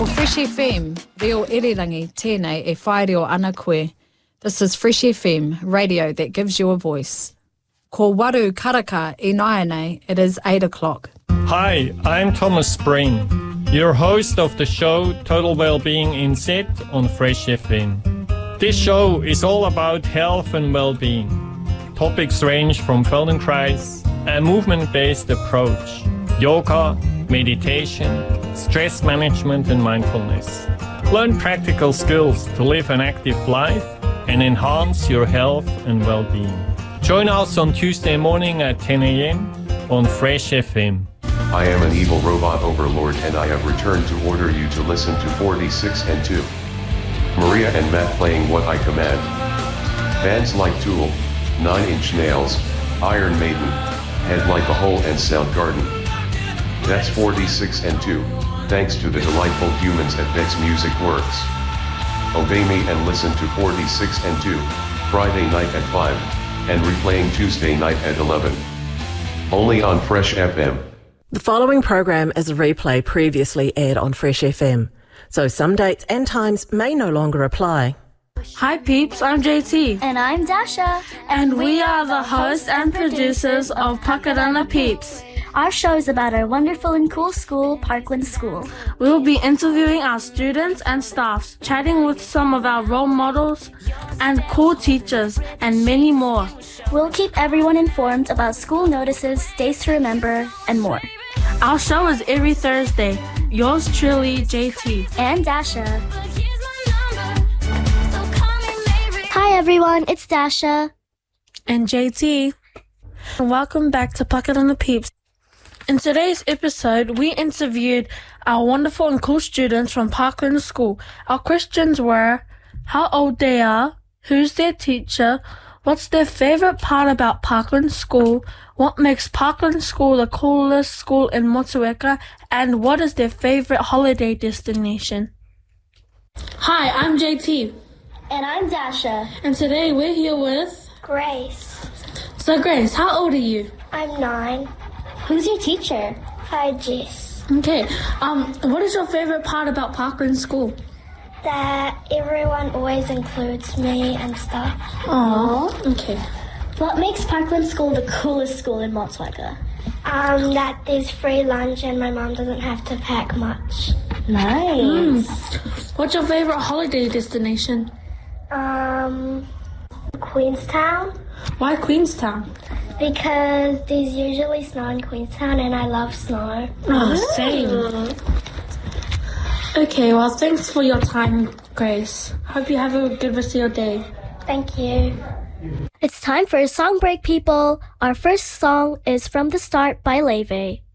For Fresh FM, reo irirangi tēnei e whai reo ana koe. This is Fresh FM, radio that gives you a voice. Ko waru karaka e naenei, it is 8 o'clock. Hi, I'm Thomas Spring, your host of the show Total Wellbeing Inset on Fresh FM. This show is all about health and well-being. Topics range from Feldenkrais, a movement-based approach, yoga, meditation, stress management and mindfulness. Learn practical skills to live an active life and enhance your health and well-being. Join us on Tuesday morning at 10 a.m. on Fresh FM. I am an evil robot overlord and I have returned to order you to listen to 46 and 2. Maria and Matt playing What I Command. Bands like Tool, 9 Inch Nails, Iron Maiden, Head Like a Hole and Soundgarden. That's 46 and 2, thanks to the delightful humans at Bex Music Works. Obey me and listen to 46 and 2, Friday night at 5, and replaying Tuesday night at 11. Only on Fresh FM. The following program is a replay previously aired on Fresh FM, so some dates and times may no longer apply. Hi peeps, I'm JT. And I'm Dasha. And we are the hosts and producers of Pakarana Peeps. Our show is about our wonderful and cool school, Parkland School. We will be interviewing our students and staffs, chatting with some of our role models and cool teachers, and many more. We'll keep everyone informed about school notices, days to remember, and more. Our show is every Thursday. Yours truly, JT. And Dasha. Hi everyone, it's Dasha. And JT. And welcome back to Pakarana Peeps. In today's episode, we interviewed our wonderful and cool students from Parkland School. Our questions were, how old they are, who's their teacher, what's their favourite part about Parkland School, what makes Parkland School the coolest school in Motueka, and what is their favourite holiday destination. Hi, I'm JT. And I'm Dasha. And today we're here with Grace. So Grace, how old are you? I'm 9. Who's your teacher? Hi, Jess. Okay, what is your favourite part about Parkland School? That everyone always includes me and stuff. Aww, okay. What makes Parkland School the coolest school in Motueka? That there's free lunch and my mom doesn't have to pack much. Nice. What's your favourite holiday destination? Queenstown. Why Queenstown? Because there's usually snow in Queenstown and I love snow. Oh, same. Okay, well, thanks for your time, Grace. Hope you have a good rest of your day. Thank you. It's time for a song break, people. Our first song is From the Start by Leve.